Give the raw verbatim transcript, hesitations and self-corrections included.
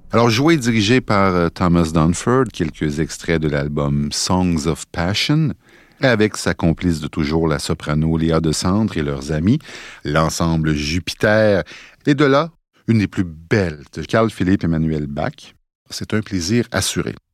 Alors, joué et dirigé par euh, Thomas Dunford, quelques extraits de l'album Songs of Passion, avec sa complice de toujours, la soprano Léa de Sandre et leurs amis, l'ensemble Jupiter, et de là, une des plus belles de Carl Philipp Emanuel Bach. C'est un plaisir assuré.